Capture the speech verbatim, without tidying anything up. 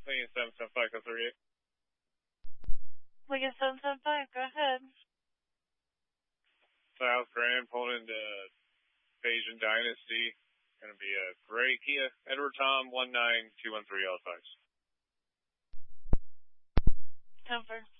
Lincoln seven seven five, go thirty-eight. Lincoln seven seven five, go ahead. South Grand pulled into Asian Dynasty. Going to be a gray Kia. Edward Tom one nine two one three L five. Confirm.